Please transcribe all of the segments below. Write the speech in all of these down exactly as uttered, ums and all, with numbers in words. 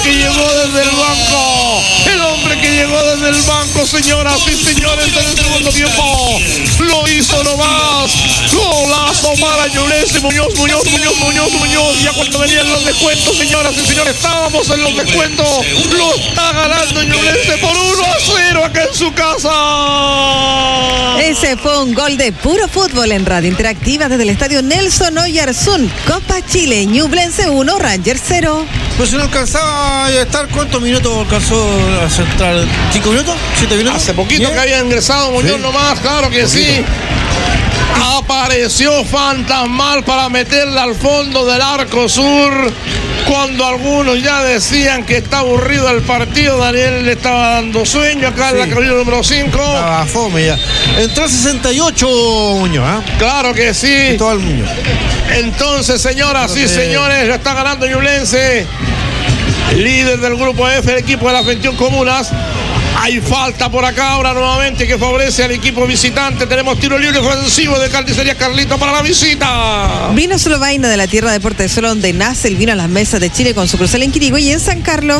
que llegó desde el banco. El hombre que llegó desde el banco, señoras y señores, en el segundo tiempo. Lo hizo nomás. Golazo para Ñublense. Muñoz, Muñoz, Muñoz, Muñoz, Muñoz. Ya cuando venían los descuentos, señoras y señores, estábamos en los descuentos. Lo está ganando Ñublense por uno a cero acá en su casa. Ese fue un gol de puro fútbol en Radio Interactiva desde el estadio Nelson Oyarzún. Copa Chile, Ñublense uno, Rangers cero. Pues si no alcanzaba a estar, ¿cuántos minutos alcanzó a centrar? ¿Cinco minutos? ¿Siete minutos? Hace poquito ¿Bien? que había ingresado Muñoz ¿Sí? nomás, claro que poquito. sí. Apareció fantasmal para meterla al fondo del arco sur. Cuando algunos ya decían que está aburrido el partido, Daniel le estaba dando sueño acá sí. en la cabina número cinco. Estaba fome ya. Entró el sesenta y ocho, Muñoz, ¿eh? Claro que sí. Y todo el Muñoz. Entonces, señoras y señores, lo está ganando Ñublense. Líder del grupo F, el equipo de las veintiuna comunas. Hay falta por acá ahora nuevamente que favorece al equipo visitante. Tenemos tiro libre ofensivo de Carnicería Carlito para la visita. Vino Solovaina de la tierra de Portezuelo, donde nace el vino a las mesas de Chile con sucursal en Quirigüe y en San Carlos.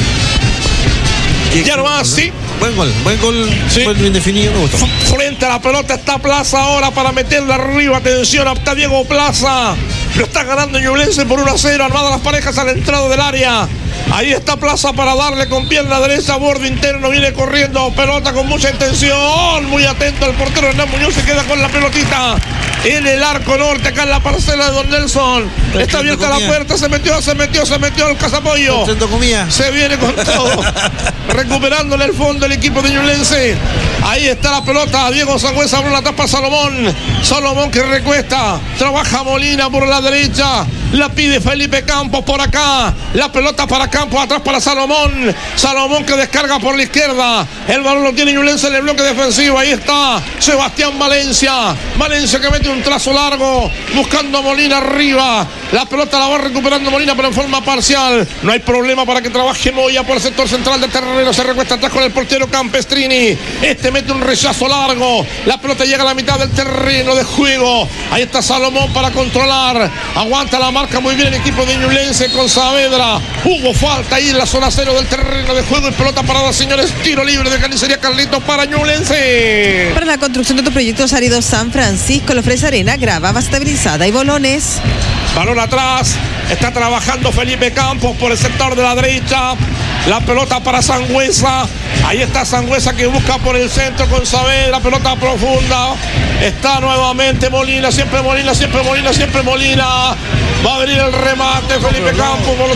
Ya nomás, sí. Buen gol, buen gol, sí. Buen bien definido, me gustó. Frente a la pelota está Plaza ahora para meterla arriba. Atención, está Diego Plaza. Lo está ganando Ñublense por uno a cero. Armadas las parejas al entrado del área. Ahí está Plaza para darle con pierna derecha, borde interno, viene corriendo, pelota con mucha intención, muy atento el portero Hernán Muñoz, se queda con la pelotita en el arco norte, acá en la parcela de Don Nelson. Está abierta la puerta, se metió, se metió, se metió el Cazapollo. Se viene con todo, recuperando en el fondo el equipo de Ñublense. Ahí está la pelota, Diego Sangüesa abre la tapa Salomón. Salomón que recuesta, trabaja Molina por la derecha. La pide Felipe Campos por acá. La pelota para Campos, atrás para Salomón. Salomón que descarga por la izquierda. El balón lo tiene Ñublense en el bloque defensivo. Ahí está Sebastián Valencia. Valencia que mete un trazo largo, buscando a Molina arriba. La pelota la va recuperando Molina, pero en forma parcial. No hay problema para que trabaje Moya por el sector central del terreno. Se recuesta atrás con el portero Campestrini. Este mete un rechazo largo. La pelota llega a la mitad del terreno de juego. Ahí está Salomón para controlar. Aguanta la marca muy bien el equipo de Ñublense con Saavedra. Hubo falta ahí en la zona cero del terreno de juego y pelota parada, señores. Tiro libre de Carnicería Carlitos para Ñublense. Para la construcción de tu proyecto Sarido San Francisco le ofrece arena, grava, estabilizada y bolones. Balón atrás, está trabajando Felipe Campos por el sector de la derecha. La pelota para Sangüesa. Ahí está Sangüesa que busca por el centro con Saavedra. Pelota profunda. Está nuevamente Molina, siempre Molina, siempre Molina, siempre Molina. Va a venir el remate Felipe Campos. Por los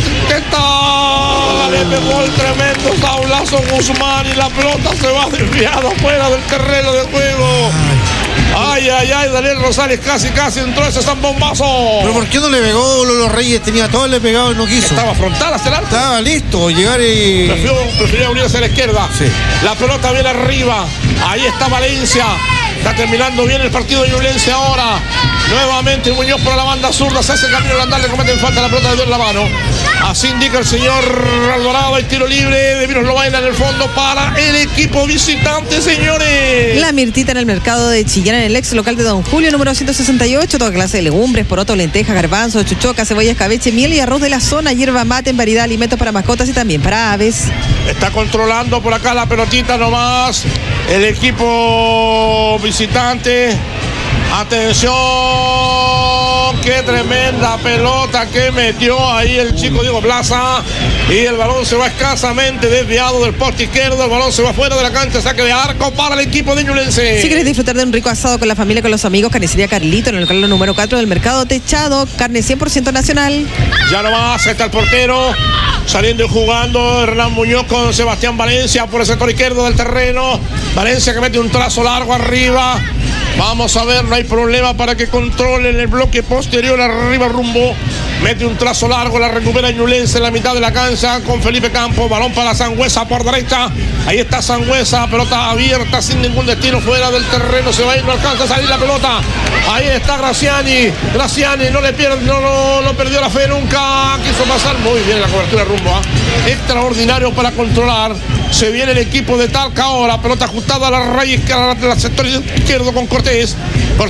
intenta. Le pegó el tremendo tablazo Guzmán y la pelota se va desviada fuera del terreno de juego. Ay, ay, ay, Daniel Rosales casi, casi entró ese zambombazo. ¿Pero por qué no le pegó Lolo Reyes? Tenía todo, le pegado y no quiso. Estaba frontal hacia el arco. Estaba listo, llegar y... Prefirió, prefirió unirse a la izquierda. Sí. La pelota viene arriba. Ahí está Valencia. Está terminando bien el partido de Ñublense ahora. Nuevamente Muñoz por la banda zurda. Se hace el camino al andar, le cometen falta, la pelota le dio en la mano. Así indica el señor Alvarado. Hay tiro libre de Vino Solovaina en el fondo para el equipo visitante, señores. La Mirtita en el mercado de Chillán, en el ex local de Don Julio, número ciento sesenta y ocho. Toda clase de legumbres, poroto, lentejas, garbanzos, chuchoca, cebolla, escabeche, miel y arroz de la zona, hierba mate en variedad, alimentos para mascotas y también para aves. Está controlando por acá la pelotita nomás el equipo visitante. Atención, qué tremenda pelota que metió ahí el chico Diego Plaza. Y el balón se va escasamente desviado del poste izquierdo. El balón se va fuera de la cancha, saque de arco para el equipo de Ñublense. Si quieres disfrutar de un rico asado con la familia, con los amigos, Carnicería Carlito en el local número cuatro del Mercado Techado. Carne cien por ciento nacional. Ya nomás está el portero saliendo y jugando Hernán Muñoz con Sebastián Valencia por el sector izquierdo del terreno. Valencia que mete un trazo largo arriba. Vamos a ver, no hay problema para que controlen el bloque posterior arriba rumbo. Mete un trazo largo, la recupera Ñublense en la mitad de la cancha con Felipe Campos. Balón para Sangüesa por derecha. Ahí está Sangüesa, pelota abierta sin ningún destino fuera del terreno. Se va a ir, no alcanza a salir la pelota. Ahí está Graciani. Graciani no le pierde, no, no, no perdió la fe nunca. Quiso pasar muy bien la cobertura rumbo. ¿eh? Extraordinario para controlar. Se viene el equipo de Talca ahora. Pelota ajustada a la raíz, al sector izquierdo con Cortés.